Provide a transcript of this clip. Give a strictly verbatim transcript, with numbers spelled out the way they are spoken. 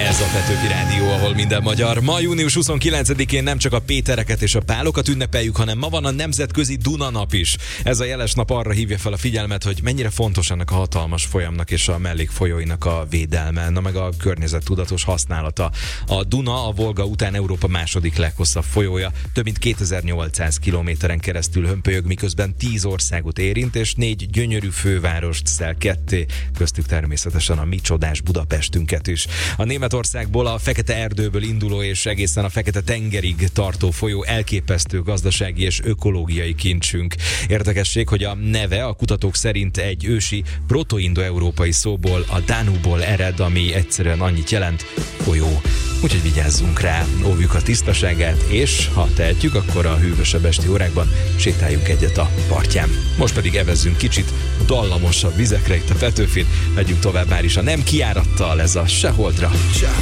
Ez a Petőfi Rádió, ahol minden magyar. Ma június huszonkilencedikén nem csak a Pétereket és a Pálokat ünnepeljük, hanem ma van a Nemzetközi Duna nap is. Ez a jeles nap arra hívja fel a figyelmet, hogy mennyire fontos ennek a hatalmas folyamnak és a mellékfolyóinak a védelme, na meg a környezettudatos használata. A Duna a Volga után Európa második leghosszabb folyója, több mint kétezer-nyolcszáz kilométeren keresztül hömpölyög, miközben tíz országot érint, és négy gyönyörű fővárost szel ketté, köztük természetesen a mi csodás Budapestünket is. A Németországból, a Fekete-erdőből induló és egészen a Fekete-tengerig tartó folyó elképesztő gazdasági és ökológiai kincsünk. Érdekesség, hogy a neve a kutatók szerint egy ősi proto-indo-európai szóból, a Danuból ered, ami egyszerűen annyit jelent: folyó. Úgyhogy vigyázzunk rá, óvjuk a tisztaságát, és ha tehetjük, akkor a hűvösebb esti órákban sétáljunk egyet a partján. Most pedig evezzünk kicsit dallamosabb vizekre itt a Petőfin, megyünk tovább már is a nem kijárattal, ez a Seholdra.